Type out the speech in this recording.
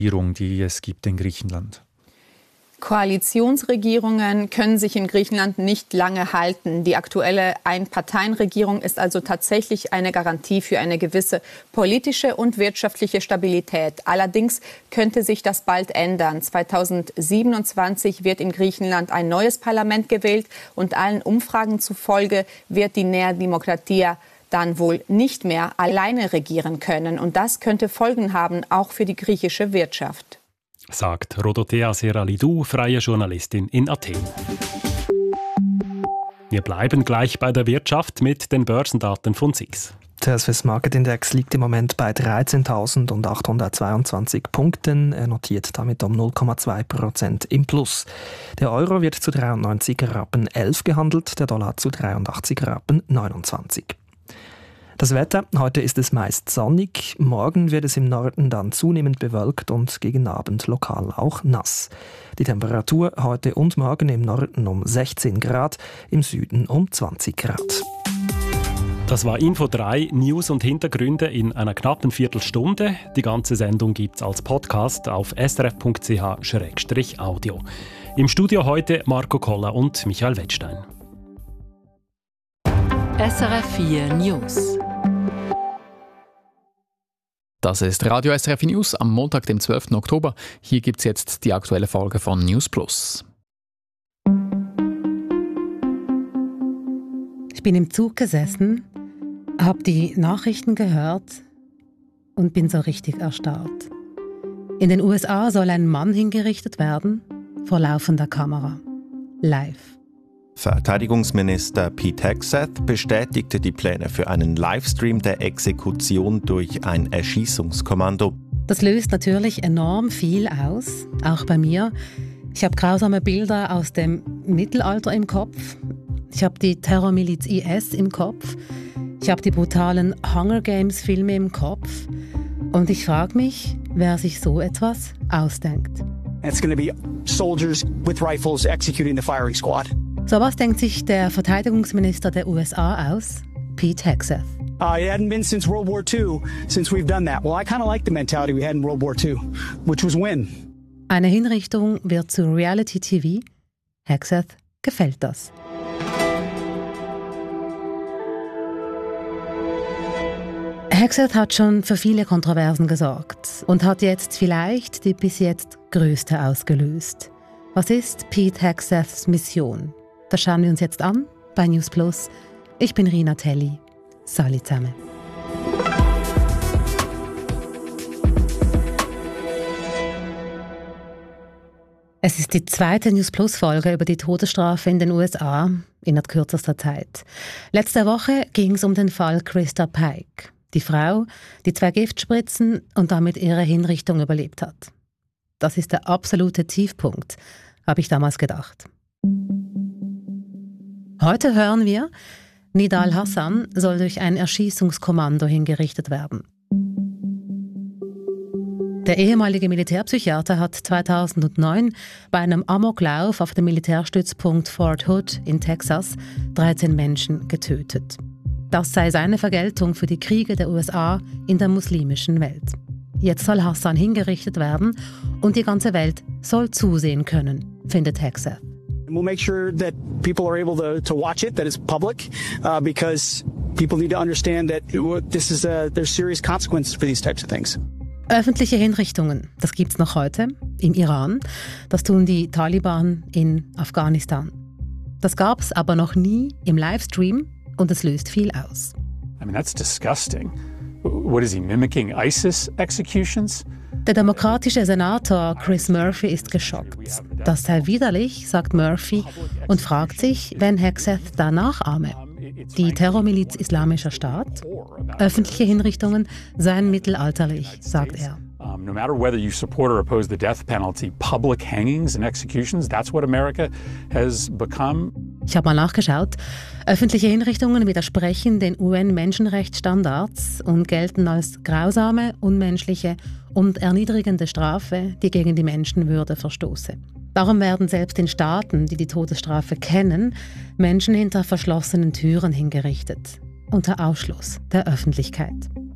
Die es gibt in Griechenland. Koalitionsregierungen können sich in Griechenland nicht lange halten. Die aktuelle Einparteienregierung ist also tatsächlich eine Garantie für eine gewisse politische und wirtschaftliche Stabilität. Allerdings könnte sich das bald ändern. 2027 wird in Griechenland ein neues Parlament gewählt und allen Umfragen zufolge wird die Nea Dimokratia dann wohl nicht mehr alleine regieren können. Und das könnte Folgen haben, auch für die griechische Wirtschaft. Sagt Rodothea Seralidou, freie Journalistin in Athen. Wir bleiben gleich bei der Wirtschaft mit den Börsendaten von SIX. Der Swiss Market Index liegt im Moment bei 13.822 Punkten. Er notiert damit um 0,2% im Plus. Der Euro wird zu 93,11 Rappen gehandelt, der Dollar zu 83,29 Rappen. Das Wetter, heute ist es meist sonnig, morgen wird es im Norden dann zunehmend bewölkt und gegen Abend lokal auch nass. Die Temperatur heute und morgen im Norden um 16 Grad, im Süden um 20 Grad. Das war Info 3, News und Hintergründe in einer knappen Viertelstunde. Die ganze Sendung gibt's als Podcast auf srf.ch/audio. Im Studio heute Marco Koller und Michael Wettstein. SRF 4 News. Das ist Radio SRF News am Montag, dem 12. Oktober. Hier gibt es jetzt die aktuelle Folge von News Plus. Ich bin im Zug gesessen, habe die Nachrichten gehört und bin so richtig erstarrt. In den USA soll ein Mann hingerichtet werden, vor laufender Kamera. Live. Verteidigungsminister Pete Hegseth bestätigte die Pläne für einen Livestream der Exekution durch ein Erschießungskommando. Das löst natürlich enorm viel aus, auch bei mir. Ich habe grausame Bilder aus dem Mittelalter im Kopf. Ich habe die Terrormiliz IS im Kopf. Ich habe die brutalen Hunger Games Filme im Kopf. Und ich frage mich, wer sich so etwas ausdenkt. It's going to be soldiers with rifles executing the firing squad. So was denkt sich der Verteidigungsminister der USA aus, Pete Hegseth. It hadn't been since World War II since we've done that. Well, I kind of like the mentality we had in World War II, which was win. Eine Hinrichtung wird zu Reality TV. Hegseth gefällt das. Hegseth hat schon für viele Kontroversen gesorgt und hat jetzt vielleicht die bis jetzt größte ausgelöst. Was ist Pete Hegseths Mission? Das schauen wir uns jetzt an bei News Plus. Ich bin Rina Telli. Salut zusammen. Es ist die zweite News Plus Folge über die Todesstrafe in den USA in kürzester Zeit. Letzte Woche ging es um den Fall Krista Pike, die Frau, die 2 Giftspritzen und damit ihre Hinrichtung überlebt hat. Das ist der absolute Tiefpunkt, habe ich damals gedacht. Heute hören wir, Nidal Hassan soll durch ein Erschießungskommando hingerichtet werden. Der ehemalige Militärpsychiater hat 2009 bei einem Amoklauf auf dem Militärstützpunkt Fort Hood in Texas 13 Menschen getötet. Das sei seine Vergeltung für die Kriege der USA in der muslimischen Welt. Jetzt soll Hassan hingerichtet werden und die ganze Welt soll zusehen können, findet Hegseth. We'll make sure that people are able to watch it, that it's public, because people need to understand that there's serious consequences for these types of things. Öffentliche Hinrichtungen, das gibt's noch heute im Iran. Das tun die Taliban in Afghanistan. Das gab's aber noch nie im Livestream und es löst viel aus. I mean, that's disgusting. What is he mimicking? ISIS executions? Der demokratische Senator Chris Murphy ist geschockt. Das sei widerlich, sagt Murphy und fragt sich, wenn Hegseth da nachahme. Die Terrormiliz Islamischer Staat? Öffentliche Hinrichtungen seien mittelalterlich, sagt er. No matter whether you support or oppose the death penalty, public hangings and executions, that's what America has become. Ich habe mal nachgeschaut. Öffentliche Hinrichtungen widersprechen den UN-Menschenrechtsstandards und gelten als grausame, unmenschliche und erniedrigende Strafe, die gegen die Menschenwürde verstoße. Darum werden selbst in Staaten, die die Todesstrafe kennen, Menschen hinter verschlossenen Türen hingerichtet, unter Ausschluss der Öffentlichkeit.